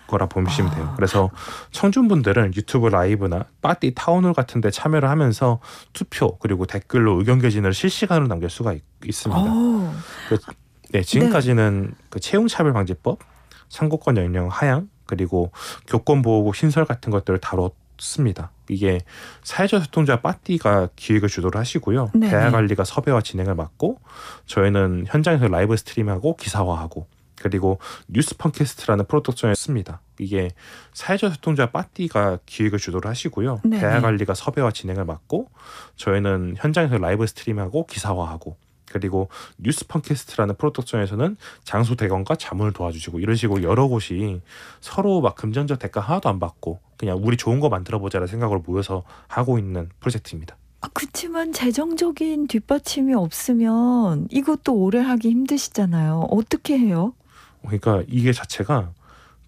거라 보시면 돼요. 그래서 청중분들은 유튜브 라이브나 빠띠 타운홀 같은 데 참여를 하면서 투표 그리고 댓글로 의견 개진을 실시간으로 남길 수가 있습니다. 네, 지금까지는 그 채용차별방지법, 상고권 연령 하향, 그리고 교권보호국 신설 같은 것들을 다뤘습니다. 이게 사회적 소통자 빠띠가 기획을 주도를 하시고요. 네. 대화관리가 섭외와 진행을 맡고 저희는 현장에서 라이브 스트리밍하고 기사화하고 그리고 뉴스 팟캐스트라는 프로덕션을 씁니다. 이게 사회적 소통자 빠띠가 기획을 주도를 하시고요. 네. 대화관리가 섭외와 진행을 맡고 저희는 현장에서 라이브 스트리밍하고 기사화하고 그리고 뉴스 팟캐스트라는 프로덕션에서는 장소 대관과 자문을 도와주시고 이런 식으로 여러 곳이 서로 막 금전적 대가 하나도 안 받고 그냥 우리 좋은 거 만들어보자라는 생각으로 모여서 하고 있는 프로젝트입니다. 그렇지만 재정적인 뒷받침이 없으면 이것도 오래 하기 힘드시잖아요. 어떻게 해요? 그러니까 이게 자체가